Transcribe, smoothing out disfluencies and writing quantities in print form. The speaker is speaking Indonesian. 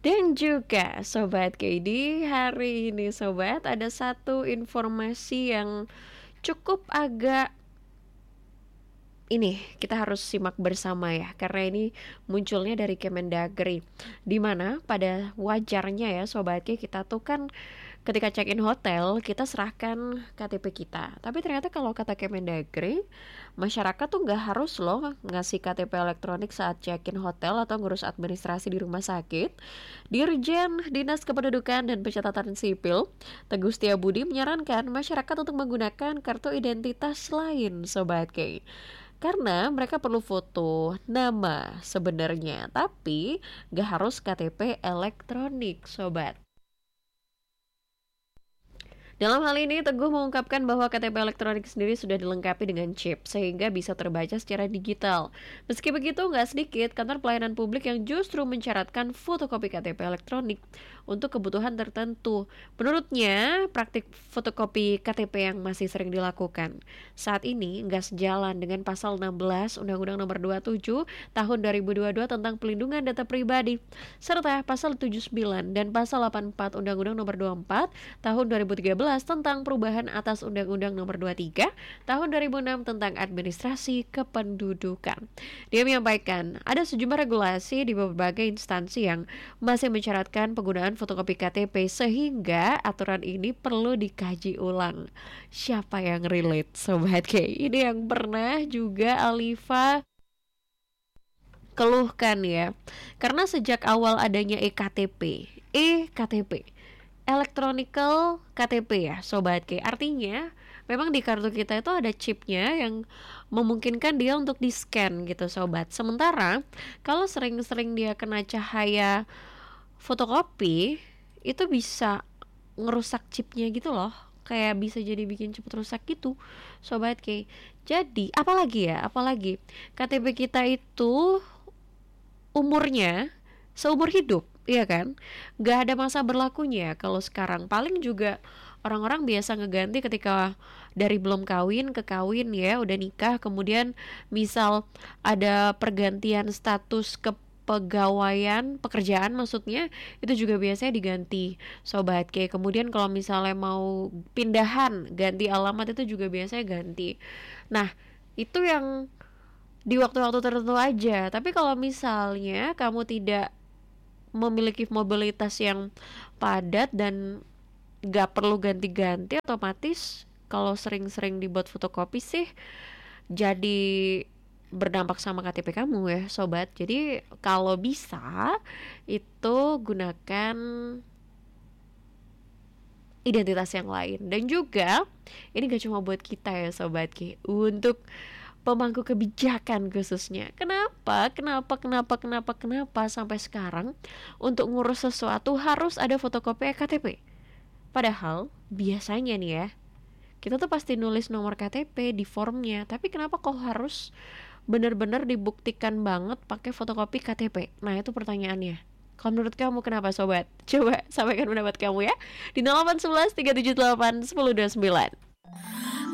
Dan juga Sobat KD, hari ini Sobat ada satu informasi yang cukup agak ini kita harus simak bersama ya, karena ini munculnya dari Kemendagri, di mana pada wajarnya ya Sobat K, kita tuh kan ketika check-in hotel kita serahkan KTP kita. Tapi ternyata kalau kata Kemendagri, masyarakat tuh nggak harus loh ngasih KTP elektronik saat check-in hotel atau ngurus administrasi di rumah sakit. Dirjen Dinas Kependudukan dan Pencatatan Sipil, Teguh Setiabudi menyarankan masyarakat untuk menggunakan kartu identitas lain Sobat K. Karena mereka perlu foto nama sebenarnya, tapi gak harus KTP elektronik, Sobat. Dalam hal ini, Teguh mengungkapkan bahwa KTP elektronik sendiri sudah dilengkapi dengan chip, sehingga bisa terbaca secara digital. Meski begitu, nggak sedikit kantor pelayanan publik yang justru mencaratkan fotokopi KTP elektronik untuk kebutuhan tertentu. Menurutnya, praktik fotokopi KTP yang masih sering dilakukan saat ini nggak sejalan dengan pasal 16 Undang-Undang Nomor 27 Tahun 2022 tentang Pelindungan Data Pribadi, serta pasal 79 dan pasal 84 Undang-Undang Nomor 24 Tahun 2013 tentang perubahan atas Undang-Undang Nomor 23 Tahun 2006 tentang Administrasi Kependudukan. Dia menyampaikan ada sejumlah regulasi di berbagai instansi yang masih mencaratkan penggunaan fotokopi KTP, sehingga aturan ini perlu dikaji ulang. Siapa yang relate Sobat K? Ini yang pernah juga Alifa keluhkan ya. Karena sejak awal adanya EKTP Electronical KTP ya Sobat K, artinya memang di kartu kita itu ada chipnya yang memungkinkan dia untuk di scan gitu Sobat. Sementara kalau sering-sering dia kena cahaya fotokopi, itu bisa ngerusak chipnya gitu loh, kayak bisa jadi bikin cepet rusak gitu Sobat K. Jadi apalagi KTP kita itu umurnya seumur hidup, iya kan? Gak ada masa berlakunya. Kalau sekarang paling juga orang-orang biasa ngeganti ketika dari belum kawin ke kawin ya, udah nikah, kemudian misal ada pergantian status kepegawaian, pekerjaan maksudnya, itu juga biasanya diganti Sobat K. Kemudian kalau misalnya mau pindahan, ganti alamat, itu juga biasanya ganti. Nah, itu yang di waktu-waktu tertentu aja. Tapi kalau misalnya kamu tidak memiliki mobilitas yang padat dan gak perlu ganti-ganti, otomatis kalau sering-sering dibuat fotokopi sih jadi berdampak sama KTP kamu ya Sobat. Jadi kalau bisa itu gunakan identitas yang lain. Dan juga ini gak cuma buat kita ya Sobat Ki, untuk pemangku kebijakan khususnya. Kenapa sampai sekarang untuk ngurus sesuatu harus ada fotokopi KTP? Padahal biasanya nih ya, kita tuh pasti nulis nomor KTP di formnya, tapi kenapa kok harus benar-benar dibuktikan banget pakai fotokopi KTP? Nah, itu pertanyaannya. Kalau menurut kamu kenapa Sobat? Coba sampaikan pendapat kamu ya di 0811 378 1029.